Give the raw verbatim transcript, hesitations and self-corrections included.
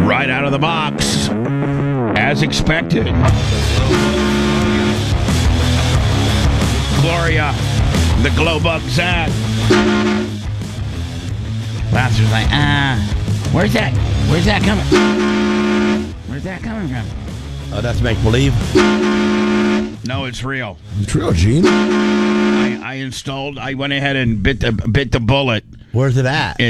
Right out of the box, as expected. Gloria, the Glowbug Zach. Bowser's like, ah, uh, where's that? Where's that coming? Where's that coming from? Oh, that's make-believe? No, it's real. It's real, Gene. I, I installed, I went ahead and bit the, bit the bullet. Where's it at?